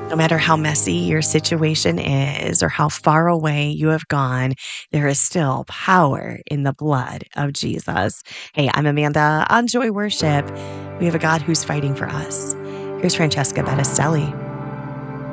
No matter how messy your situation is or how far away you have gone, there is still power in the blood of Jesus. Hey, I'm Amanda on Joy Worship. We have a God who's fighting for us. Here's Francesca Battistelli.